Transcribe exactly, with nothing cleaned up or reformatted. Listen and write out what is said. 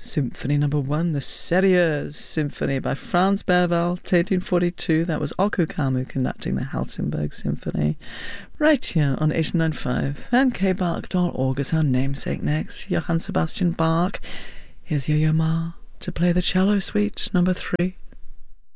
Symphony number one, the Serieux Symphony by Franz Berwald, eighteen forty-two. That was Oku Kamu conducting the Helsingborg Symphony. Right here on eight nine five and k bark dot org is our namesake next, Johann Sebastian Bach. Here's Yo-Yo Ma to play the cello suite number three.